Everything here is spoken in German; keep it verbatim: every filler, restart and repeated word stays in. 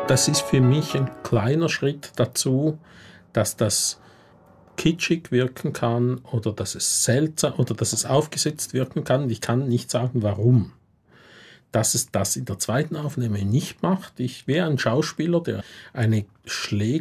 Das ist für mich ein kleiner Schritt dazu, dass das kitschig wirken kann oder dass es seltsam oder dass es aufgesetzt wirken kann. Ich kann nicht sagen, warum. Dass es das in der zweiten Aufnahme nicht macht. Ich wäre ein Schauspieler, der eine Schläge